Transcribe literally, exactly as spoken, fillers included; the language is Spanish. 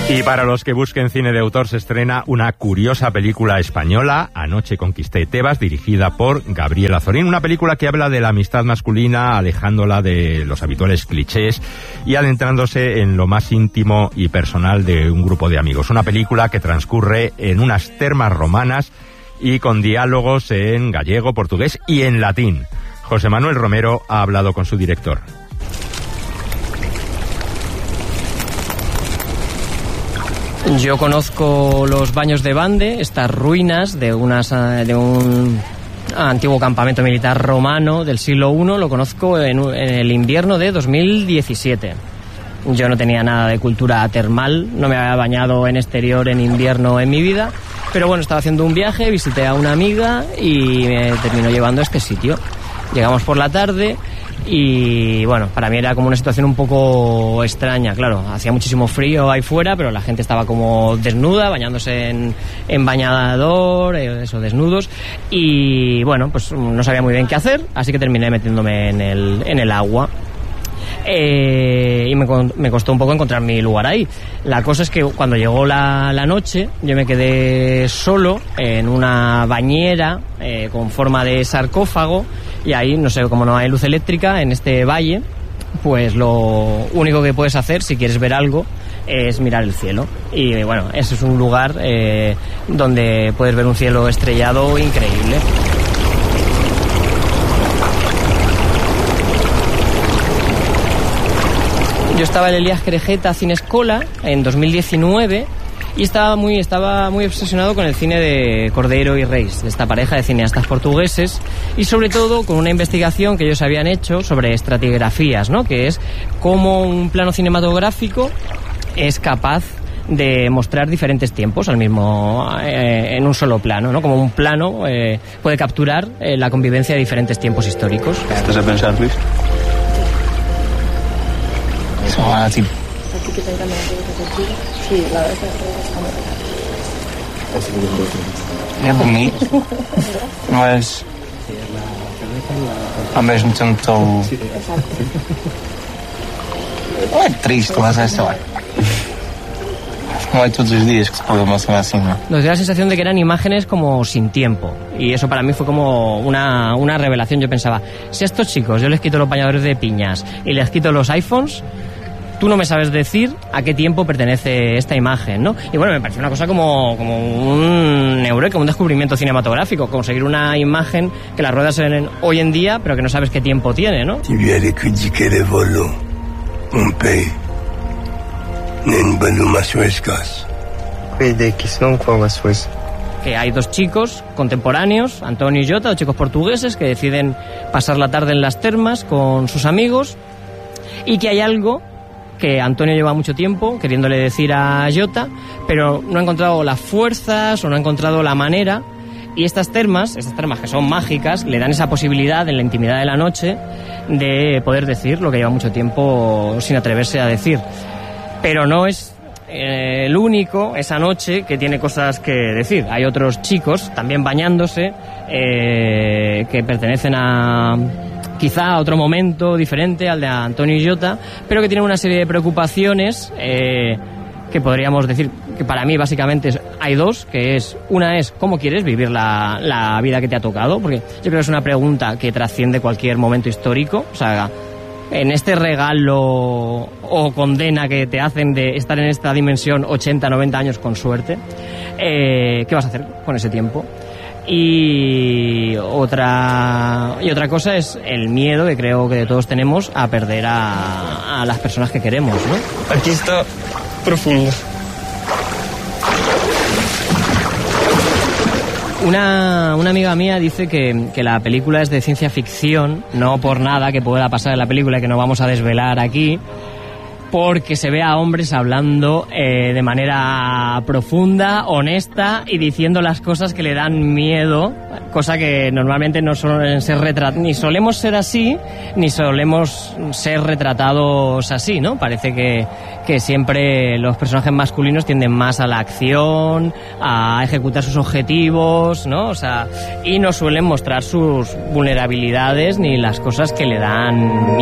Y para los que busquen cine de autor se estrena una curiosa película española, Anoche conquisté Tebas, dirigida por Gabriel Azorín. Una película que habla de la amistad masculina, alejándola de los habituales clichés y adentrándose en lo más íntimo y personal de un grupo de amigos. Una película que transcurre en unas termas romanas y con diálogos en gallego, portugués y en latín. José Manuel Romero ha hablado con su director. Yo conozco los Baños de Bande, estas ruinas de, unas, de un antiguo campamento militar romano del siglo primero, lo conozco en, en el invierno de dos mil diecisiete. Yo no tenía nada de cultura termal, no me había bañado en exterior en invierno en mi vida, pero bueno, estaba haciendo un viaje, visité a una amiga y me terminó llevando a este sitio. Llegamos por la tarde y bueno, para mí era como una situación un poco extraña, claro, hacía muchísimo frío ahí fuera, pero la gente estaba como desnuda, bañándose en, en bañador, eso, desnudos, y bueno, pues no sabía muy bien qué hacer, así que terminé metiéndome en el, en el agua. Eh, y me, me costó un poco encontrar mi lugar ahí. La cosa es que cuando llegó la, la noche, yo me quedé solo en una bañera eh, con forma de sarcófago, y ahí, no sé, como no hay luz eléctrica en este valle, pues lo único que puedes hacer si quieres ver algo es mirar el cielo. Y bueno, ese es un lugar eh, donde puedes ver un cielo estrellado increíble. Yo estaba en el Elías Querejeta Cine Escola en dos mil diecinueve y estaba muy, estaba muy obsesionado con el cine de Cordero y Reis, de esta pareja de cineastas portugueses, y sobre todo con una investigación que ellos habían hecho sobre estratigrafías, ¿no? Que es cómo un plano cinematográfico es capaz de mostrar diferentes tiempos al mismo eh, en un solo plano, ¿no? Como un plano eh, puede capturar eh, la convivencia de diferentes tiempos históricos. ¿Estás a pensar, Luis? Ah, sí. É bonito, mas ao mesmo tempo estou... Não é triste, mas é, sei lá. No hay todos los días que se puede emocionar así, ¿no? Nos dio la sensación de que eran imágenes como sin tiempo, y eso para mí fue como una, una revelación. Yo pensaba, si a estos chicos yo les quito los bañadores de piñas y les quito los iPhones, tú no me sabes decir a qué tiempo pertenece esta imagen, ¿no? Y bueno, me pareció una cosa como, como un eureka, un descubrimiento cinematográfico, conseguir una imagen que las ruedas se ven hoy en día, pero que no sabes qué tiempo tiene, ¿no? Tu lui as dit que le voló un pays en ballumación escasa. Cuide que son como Suiza. Que hay dos chicos contemporáneos, Antonio y Jota, dos chicos portugueses que deciden pasar la tarde en las termas con sus amigos, y que hay algo que Antonio lleva mucho tiempo queriéndole decir a Jota, pero no ha encontrado las fuerzas o no ha encontrado la manera, y estas termas, estas termas que son mágicas, le dan esa posibilidad en la intimidad de la noche de poder decir lo que lleva mucho tiempo sin atreverse a decir. Pero no es eh, el único esa noche que tiene cosas que decir. Hay otros chicos también bañándose eh, que pertenecen a quizá a otro momento diferente al de Antonio y Jota, pero que tienen una serie de preocupaciones eh, que podríamos decir que para mí básicamente hay dos, que es, una es cómo quieres vivir la, la vida que te ha tocado, porque yo creo que es una pregunta que trasciende cualquier momento histórico. O sea, en este regalo o condena que te hacen de estar en esta dimensión ochenta, noventa años con suerte, eh, ¿qué vas a hacer con ese tiempo? Y otra, y otra cosa es el miedo que creo que todos tenemos a perder a, a las personas que queremos, ¿no? Aquí está profundo. Una, una amiga mía dice que, que la película es de ciencia ficción, no por nada que pueda pasar en la película y que no vamos a desvelar aquí, porque se ve a hombres hablando eh, de manera profunda, honesta y diciendo las cosas que le dan miedo, cosa que normalmente no suelen ser retrat- ni solemos ser así, ni solemos ser retratados así, ¿no? Parece que, que siempre los personajes masculinos tienden más a la acción, a ejecutar sus objetivos, ¿no? O sea, y no suelen mostrar sus vulnerabilidades ni las cosas que le dan miedo.